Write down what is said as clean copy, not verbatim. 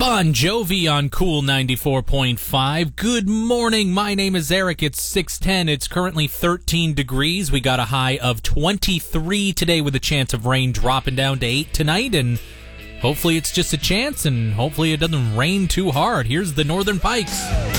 Bon Jovi on Cool 94.5. Good morning. My name is Eric. It's 6:10. It's currently 13 degrees. We got a high of 23 today with a chance of rain dropping down to 8 tonight. And hopefully it's just a chance, and hopefully it doesn't rain too hard. Here's the Northern Pikes.